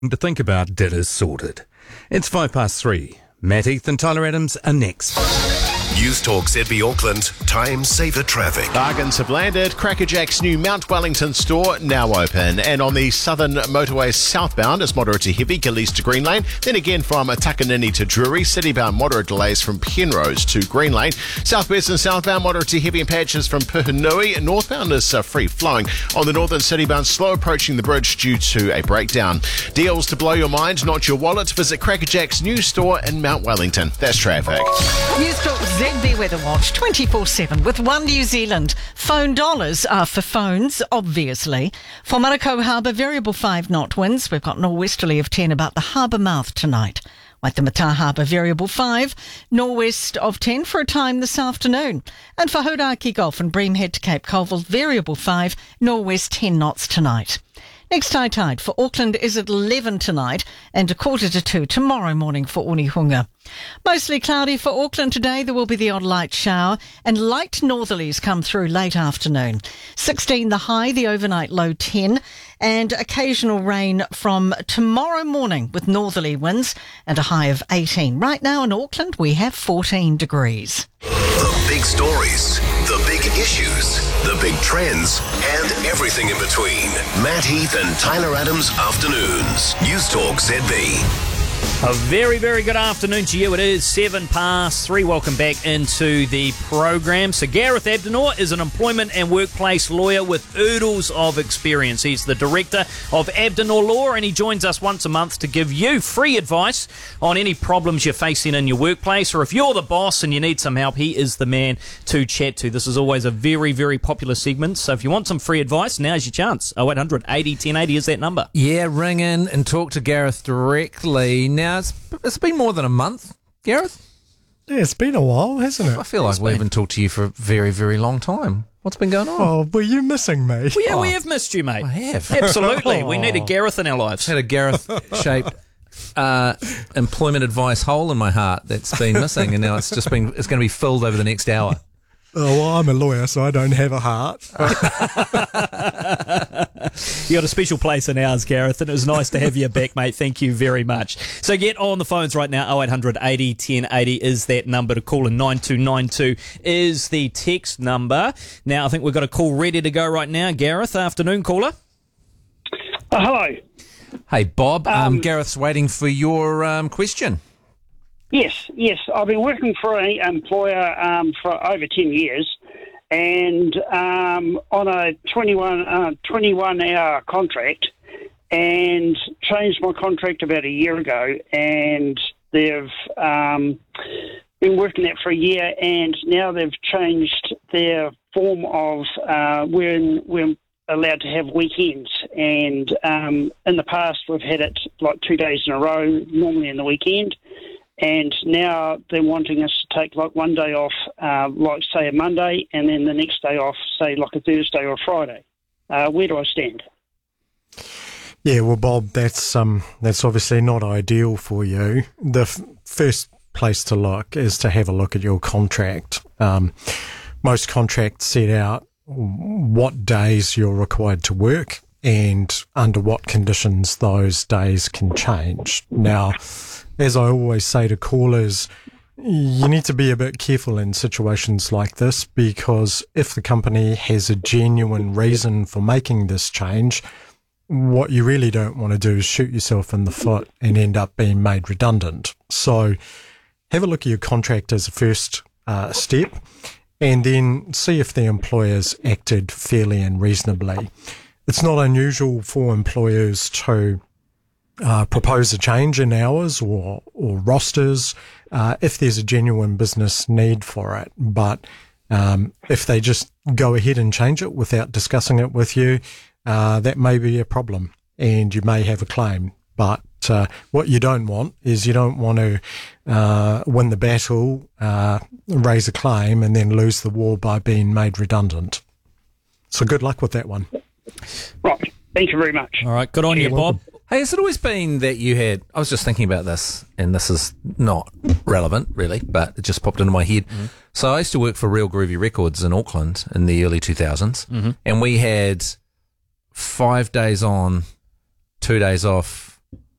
To think about dinner's sorted. It's 3:05. Matt Heath and Tyler Adams are next. News Talk ZB Auckland, time saver traffic. Bargains have landed. Crackerjack's new Mount Wellington store now open. And on the southern motorway southbound, it's moderate to heavy, Gillees to Green Lane. Then again from Takanini to Drury, citybound moderate delays from Penrose to Green Lane. Southwest and southbound moderate to heavy in patches from Puhinui. Northbound is free flowing. On the northern citybound, slow approaching the bridge due to a breakdown. Deals to blow your mind, not your wallet. Visit Crackerjack's new store in Mount Wellington. That's traffic. News Talk ZB Weather Watch 24/7 with One New Zealand. Phone dollars are for phones, obviously. For Manukau Harbour, variable 5-knot winds. We've got norwesterly of 10 about the harbour mouth tonight. Waitemata Harbour, variable 5, norwest of 10 for a time this afternoon. And for Hauraki Gulf and Breamhead to Cape Colville, variable 5, norwest 10 knots tonight. Next high tide for Auckland is at 11 tonight and 1:45 tomorrow morning for Onehunga. Mostly cloudy for Auckland today. There will be the odd light shower and light northerlies come through late afternoon. 16 the high, the overnight low 10 and occasional rain from tomorrow morning with northerly winds and a high of 18. Right now in Auckland we have 14 degrees. The big stories, the big issues, the big trends, and everything in between. Matt Heath and Tyler Adams Afternoons. News Talk ZB. A very, very good afternoon to you. It is 3:07. Welcome back into the program. So Gareth Abdenor is an employment and workplace lawyer with oodles of experience. He's the director of Abdenor Law and he joins us once a month to give you free advice on any problems you're facing in your workplace, or if you're the boss and you need some help, he is the man to chat to. This is always a very, very popular segment. So if you want some free advice, now's your chance. 0800 80 1080 is that number. Yeah, ring in and talk to Gareth directly. Now, it's been more than a month, Gareth. Yeah, it's been a while, hasn't it? I feel like we haven't talked to you for a very, very long time. What's been going on? Oh, were you missing me? Well, yeah, we have missed you, mate. I have. Absolutely. We need a Gareth in our lives. Had a Gareth-shaped employment advice hole in my heart that's been missing, and now it's going to be filled over the next hour. Oh, well, I'm a lawyer, so I don't have a heart. You got a special place in ours, Gareth, and it was nice to have you back, mate. Thank you very much. So get on the phones right now. 0800 80 1080 is that number to call, and 9292 is the text number. Now, I think we've got a call ready to go right now. Gareth, afternoon caller. Hello. Hey, Bob. Gareth's waiting for your question. Yes. I've been working for an employer for over 10 years and on a 21-hour contract, and changed my contract about a year ago, and they've been working that for a year, and now they've changed their form of when we're allowed to have weekends. And in the past we've had it like 2 days in a row, normally in the weekend. And now they're wanting us to take like one day off, like say a Monday, and then the next day off, say like a Thursday or a Friday. Where do I stand? Yeah, well, Bob, that's obviously not ideal for you. The first place to look is to have a look at your contract. Most contracts set out what days you're required to work and under what conditions those days can change. Now, as I always say to callers, you need to be a bit careful in situations like this, because if the company has a genuine reason for making this change, what you really don't want to do is shoot yourself in the foot and end up being made redundant. So have a look at your contract as a first step, and then see if the employer's acted fairly and reasonably. It's not unusual for employers to propose a change in hours or rosters if there's a genuine business need for it. But if they just go ahead and change it without discussing it with you, that may be a problem and you may have a claim. But what you don't want is you don't want to win the battle, raise a claim, and then lose the war by being made redundant. So good luck with that one. Right. Thank you very much. All right. Good on you, Bob. Hey, has it always been that you had... I was just thinking about this, and this is not relevant, really, but it just popped into my head. Mm-hmm. So I used to work for Real Groovy Records in Auckland in the early 2000s, and we had 5 days on, 2 days off,